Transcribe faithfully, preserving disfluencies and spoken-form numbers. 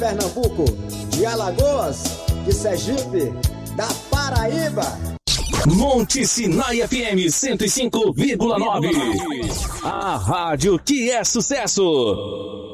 Pernambuco, de Alagoas, de Sergipe, da Paraíba. Monte Sinai F M cento e cinco vírgula nove. A rádio que é sucesso.